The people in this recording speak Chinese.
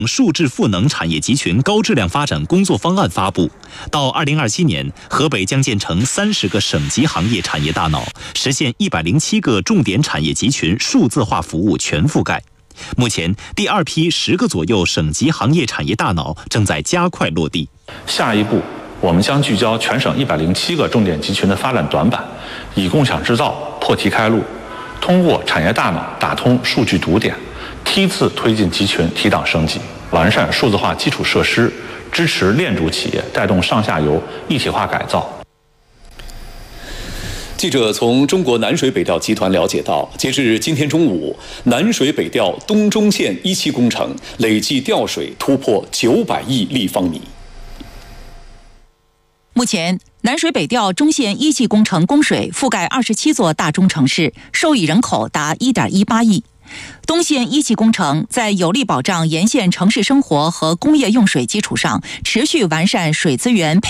数质赋能产业集群高质量发展工作方案发布，到2027年，河北将建成30个省级行业产业大脑，实现107个重点产业集群数字化服务全覆盖。目前，第二批10个左右省级行业产业大脑正在加快落地。 下一步，我们将聚焦全省107个重点集群的发展短板，以共享制造破题开路，通过产业大脑打通数据堵点，梯次推进集群提档升级，完善数字化基础设施，支持链主企业带动上下游一体化改造。 记者从中国南水北调集团了解到，截至今天中午，南水北调东中线1期工程累计调水突破900亿立方米。 目前，南水北调中线1期工程供水覆盖27座大中城市，受益人口达1.18亿。东线1期工程在有力保障沿线城市生活和工业用水基础上，持续完善水资源